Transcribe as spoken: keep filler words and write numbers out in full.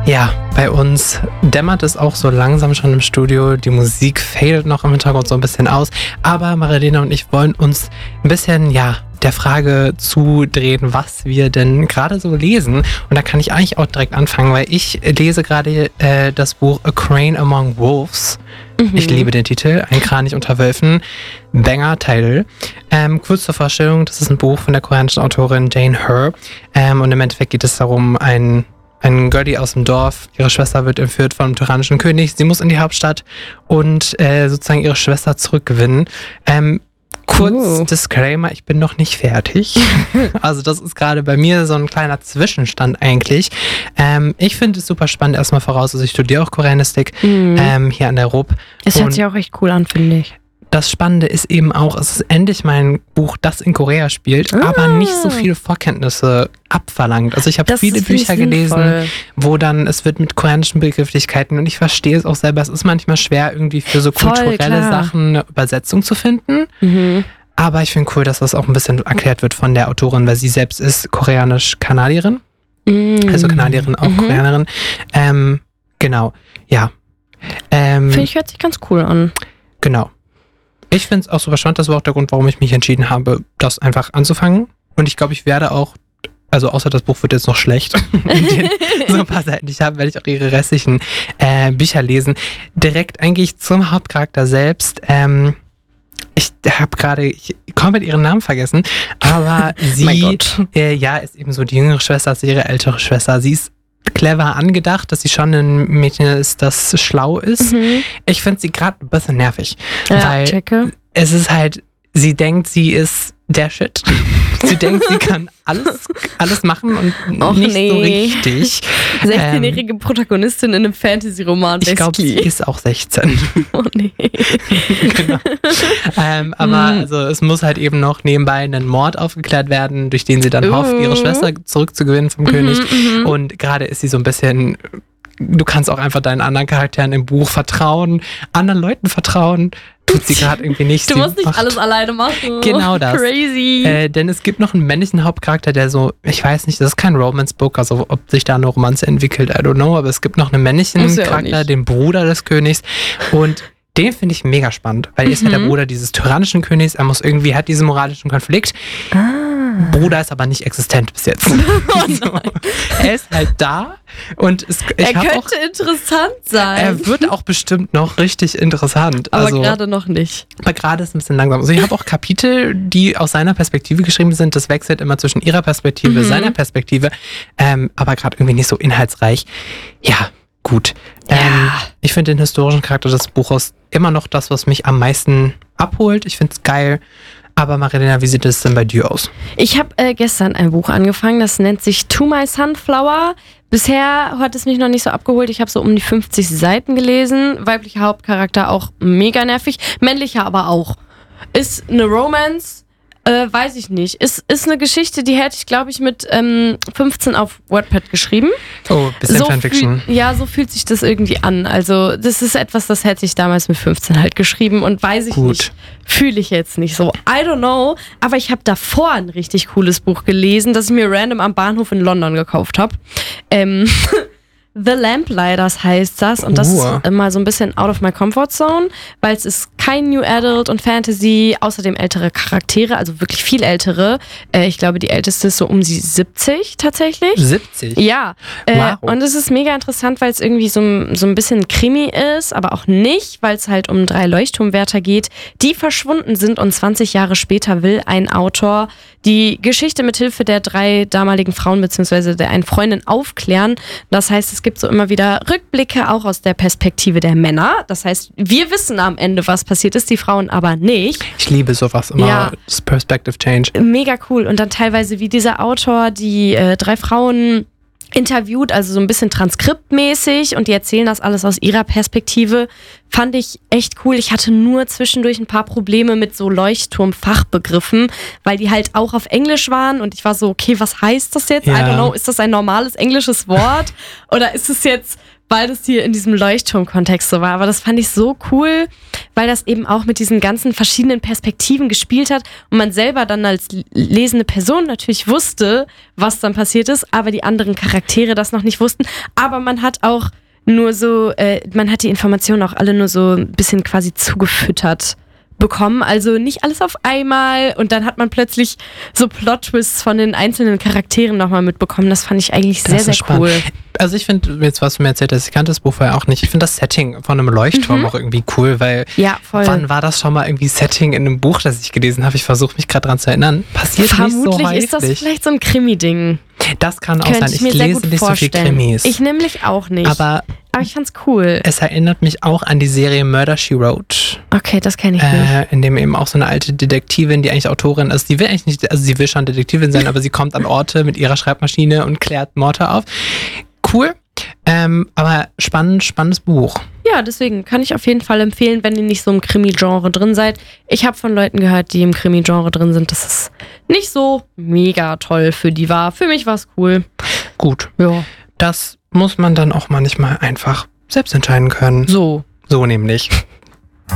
Ja, bei uns dämmert es auch so langsam schon im Studio. Die Musik fadet noch im Hintergrund so ein bisschen aus. Aber Marilena und ich wollen uns ein bisschen, ja, der Frage zudrehen, was wir denn gerade so lesen. Und da kann ich eigentlich auch direkt anfangen, weil ich lese gerade äh, das Buch A Crane Among Wolves. Mhm. Ich liebe den Titel, Ein Kranich unter Wölfen. Banger-Title. Ähm, kurz zur Vorstellung, das ist ein Buch von der koreanischen Autorin Jane Hur. Ähm, und im Endeffekt geht es darum, ein Ein Girlie aus dem Dorf, ihre Schwester wird entführt vom tyrannischen König. Sie muss in die Hauptstadt und äh, sozusagen ihre Schwester zurückgewinnen. Ähm, kurz uh. Disclaimer, ich bin noch nicht fertig. Also das ist gerade bei mir so ein kleiner Zwischenstand eigentlich. Ähm, ich finde es super spannend, erstmal voraus, also ich studiere auch Koreanistik mm. ähm, hier an der R U P. Es hört sich auch echt cool an, finde ich. Das Spannende ist eben auch, es ist endlich mein Buch, das in Korea spielt, ah. aber nicht so viele Vorkenntnisse abverlangt. Also ich habe viele Bücher gelesen, wo dann, es wird mit koreanischen Begrifflichkeiten und ich verstehe es auch selber, es ist manchmal schwer, irgendwie für so kulturelle Voll, Sachen eine Übersetzung zu finden. Mhm. Aber ich finde cool, dass das auch ein bisschen erklärt wird von der Autorin, weil sie selbst ist koreanisch-Kanadierin. Mhm. Also Kanadierin, auch mhm. Koreanerin. Ähm, genau, ja. Ähm, finde ich, hört sich ganz cool an. Genau. Ich finde es auch super spannend, das war auch der Grund, warum ich mich entschieden habe, das einfach anzufangen. Und ich glaube, ich werde auch, also außer das Buch wird jetzt noch schlecht, den, so ein paar Seiten ich habe, werde ich auch ihre restlichen äh, Bücher lesen. Direkt eigentlich zum Hauptcharakter selbst. Ähm, ich habe gerade komplett ihren Namen vergessen, aber sie äh, ja, ist eben so die jüngere Schwester als ihre ältere Schwester. Sie ist clever angedacht, dass sie schon ein Mädchen ist, das schlau ist. Mhm. Ich finde sie gerade ein bisschen nervig. Ja, weil checke. Es ist halt, sie denkt, sie ist der Shit. Sie denkt, sie kann alles, alles machen und Och, nicht nee. so richtig. sechzehnjährige ähm, Protagonistin in einem Fantasy-Roman. Ich glaube, sie ist auch sechzehn. Oh nee. Genau. ähm, aber hm. also, es muss halt eben noch nebenbei ein Mord aufgeklärt werden, durch den sie dann uh. hofft, ihre Schwester zurückzugewinnen vom mhm, König. Mhm. Und gerade ist sie so ein bisschen... Du kannst auch einfach deinen anderen Charakteren im Buch vertrauen, anderen Leuten vertrauen. Tut sie gerade irgendwie nicht. Du sie musst nicht macht, alles alleine machen. Genau das. Crazy. Äh, denn es gibt noch einen männlichen Hauptcharakter, der so, ich weiß nicht, das ist kein Romance-Book, also ob sich da eine Romanze entwickelt, I don't know, aber es gibt noch einen männlichen ja Charakter, den Bruder des Königs. Und den finde ich mega spannend, weil er ist mhm. ja der Bruder dieses tyrannischen Königs, er muss irgendwie, hat diesen moralischen Konflikt. Ah. Bruder ist aber nicht existent bis jetzt. Oh so. Er ist halt da und es, ich er könnte auch, interessant sein. Er wird auch bestimmt noch richtig interessant. Aber also, gerade noch nicht. Aber gerade ist es ein bisschen langsam. Also ich habe auch Kapitel, die aus seiner Perspektive geschrieben sind. Das wechselt immer zwischen ihrer Perspektive, mhm. seiner Perspektive, ähm, aber gerade irgendwie nicht so inhaltsreich. Ja, gut. Ja. Ähm, ich finde den historischen Charakter des Buches immer noch das, was mich am meisten abholt. Ich finde es geil. Aber Marilena, wie sieht es denn bei dir aus? Ich habe äh, gestern ein Buch angefangen, das nennt sich To My Sunflower. Bisher hat es mich noch nicht so abgeholt. Ich habe so um die fünfzig Seiten gelesen. Weiblicher Hauptcharakter auch mega nervig. Männlicher aber auch. Ist eine Romance, äh, weiß ich nicht. Ist, ist eine Geschichte, die hätte ich, glaube ich, mit ähm, fünfzehn auf Wattpad geschrieben. Oh, bisschen so Fanfiction. Fühl, ja, so fühlt sich das irgendwie an. Also das ist etwas, das hätte ich damals mit fünfzehn halt geschrieben und weiß ich Gut. nicht. Fühle ich jetzt nicht so. I don't know. Aber ich habe davor ein richtig cooles Buch gelesen, das ich mir random am Bahnhof in London gekauft habe. Ähm, The Lamplighters heißt das. Und das uh. ist mal so ein bisschen out of my comfort zone, weil es ist kein New Adult und Fantasy, außerdem ältere Charaktere, also wirklich viel ältere. Äh, ich glaube, die älteste ist so um die siebzig tatsächlich. siebzig? Ja. Äh, wow. Und es ist mega interessant, weil es irgendwie so, so ein bisschen Krimi ist, aber auch nicht, weil es halt um drei Leuchtturmwärter geht, die verschwunden sind und zwanzig Jahre später will ein Autor die Geschichte mit Hilfe der drei damaligen Frauen bzw. der einen Freundin aufklären. Das heißt, es gibt so immer wieder Rückblicke, auch aus der Perspektive der Männer. Das heißt, wir wissen am Ende, was passiert ist, die Frauen aber nicht. Ich liebe sowas immer, ja. Das Perspective Change. Mega cool. Und dann teilweise, wie dieser Autor die äh, drei Frauen interviewt, also so ein bisschen transkriptmäßig und die erzählen das alles aus ihrer Perspektive. Fand ich echt cool. Ich hatte nur zwischendurch ein paar Probleme mit so Leuchtturm-Fachbegriffen, weil die halt auch auf Englisch waren und ich war so, okay, was heißt das jetzt? Ja. I don't know, ist das ein normales englisches Wort oder ist es jetzt, weil das hier in diesem Leuchtturm-Kontext so war? Aber das fand ich so cool, weil das eben auch mit diesen ganzen verschiedenen Perspektiven gespielt hat und man selber dann als lesende Person natürlich wusste, was dann passiert ist, aber die anderen Charaktere das noch nicht wussten. Aber man hat auch nur so, äh, man hat die Informationen auch alle nur so ein bisschen quasi zugefüttert bekommen, also nicht alles auf einmal und dann hat man plötzlich so Plot-Twists von den einzelnen Charakteren nochmal mitbekommen. Das fand ich eigentlich sehr, sehr cool. Also ich finde, jetzt was du mir erzählt hast, ich kannte das Buch vorher auch nicht. Ich finde das Setting von einem Leuchtturm mhm. auch irgendwie cool, weil ja, voll. Wann war das schon mal irgendwie Setting in einem Buch, das ich gelesen habe? Ich versuche mich gerade dran zu erinnern. Passiert Vermutlich nicht so häufig. Ist das vielleicht so ein Krimi-Ding. Das kann auch Könnte sein. Ich, ich mir lese nicht vorstellen. so viel Krimis. Ich nämlich auch nicht. Aber, Aber ich fand's cool. Es erinnert mich auch an die Serie Murder, She Wrote. Okay, das kenne ich nicht. Äh, in dem eben auch so eine alte Detektivin, die eigentlich Autorin ist, die will eigentlich nicht, also sie will schon Detektivin sein, aber sie kommt an Orte mit ihrer Schreibmaschine und klärt Morde auf. Cool. Ähm, aber spannend, spannendes Buch. Ja, deswegen kann ich auf jeden Fall empfehlen, wenn ihr nicht so im Krimi-Genre drin seid. Ich habe von Leuten gehört, die im Krimi-Genre drin sind, dass es nicht so mega toll für die war. Für mich war es cool. Gut. Ja. Das muss man dann auch manchmal einfach selbst entscheiden können. So. So nämlich.